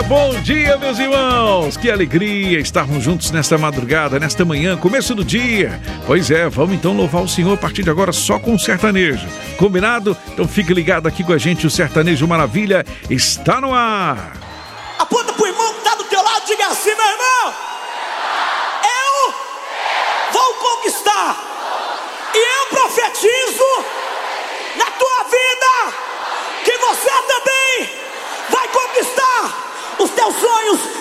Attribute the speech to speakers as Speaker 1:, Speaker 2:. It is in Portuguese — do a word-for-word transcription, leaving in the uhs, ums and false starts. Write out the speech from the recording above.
Speaker 1: Bom dia, meus irmãos! Que alegria estarmos juntos nesta madrugada, nesta manhã, começo do dia. Pois é, vamos então louvar o Senhor a partir de agora só com o sertanejo. Combinado? Então fique ligado aqui com a gente, o Sertanejo Maravilha está no ar.
Speaker 2: Aponta pro irmão que tá do teu lado e diga assim: meu irmão, eu vou conquistar. E eu profetizo na tua vida que você também vai conquistar os teus sonhos